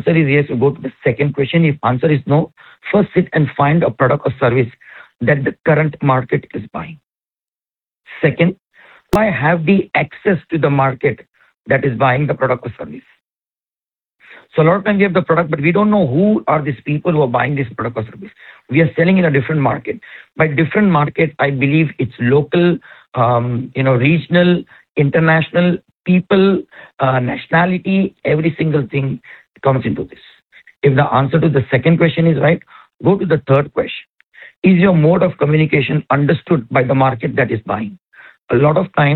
answer is yes, we go to the second question. If answer is no, first sit and find a product or service that the current market is buying. Second, do I have the access to the market that is buying the product or service? So a lot of times we have the product, but we don't know who are these people who are buying this product or service. We are selling in a different market. By different market, I believe it's local, regional, international, people, nationality, every single thing comes into this. If the answer to the second question is right, go to the third question. Is your mode of communication understood by the market that is buying? A lot of time